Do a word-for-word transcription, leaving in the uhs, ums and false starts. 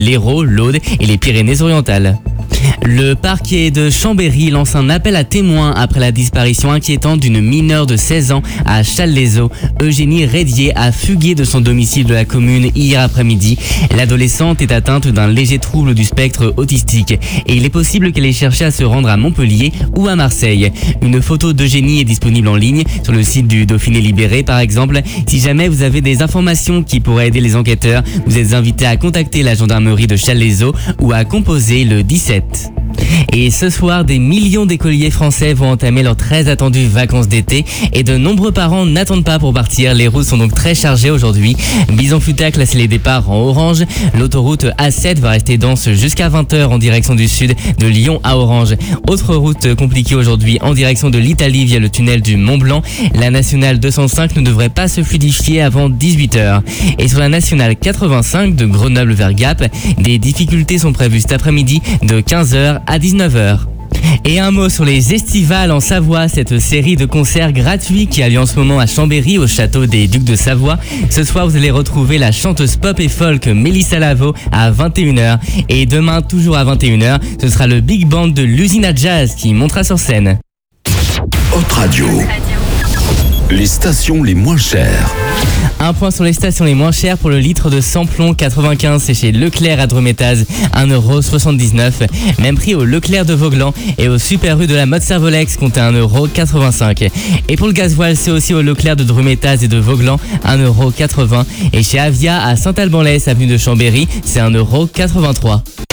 l'Hérault, l'Aude et les Pyrénées-Orientales. Le parquet de Chambéry lance un appel à témoins après la disparition inquiétante d'une mineure de seize ans à Challes-les-Eaux. Eugénie Rédier a fugué de son domicile de la commune hier après-midi. L'adolescente est atteinte d'un léger trouble du spectre autistique et il est possible qu'elle ait cherché à se rendre à Montpellier ou à Marseille. Une photo d'Eugénie est disponible en ligne sur le site du Dauphiné Libéré par exemple. Si jamais vous avez des informations qui pourraient aider les enquêteurs, vous êtes invité à contacter la gendarmerie de Challes-les-Eaux ou à composer le dix-sept. Et ce soir, des millions d'écoliers français vont entamer leurs très attendues vacances d'été et de nombreux parents n'attendent pas pour partir. Les routes sont donc très chargées aujourd'hui. Bison Futé a classé les départs en orange. L'autoroute A sept va rester dense jusqu'à vingt heures en direction du sud de Lyon à Orange. Autre route compliquée aujourd'hui en direction de l'Italie via le tunnel du Mont Blanc. La nationale deux cent cinq ne devrait pas se fluidifier avant dix-huit heures. Et sur la nationale quatre-vingt-cinq de Grenoble vers Gap, des difficultés sont prévues cet après-midi de quinze heures à dix-neuf heures. Et un mot sur les estivales en Savoie, cette série de concerts gratuits qui a lieu en ce moment à Chambéry au château des Ducs de Savoie. Ce soir, vous allez retrouver la chanteuse pop et folk Mélissa Lavo à vingt et une heures. Et demain, toujours à vingt et une heures, ce sera le big band de l'usine à jazz qui montera sur scène. Haute Radio. Les stations les moins chères. Un point sur les stations les moins chères pour le litre de samplon quatre-vingt-quinze, c'est chez Leclerc à Drométaz, un euro soixante-dix-neuf. Même prix au Leclerc de Vauglan et au Super U de la Motte Servolex, comptez un euro quatre-vingt-cinq. Et pour le gasoil, c'est aussi au Leclerc de Drométaz et de Vauglan, un euro quatre-vingts. Et chez Avia à Saint-Alban-l'Ès, avenue de Chambéry, c'est un euro quatre-vingt-trois.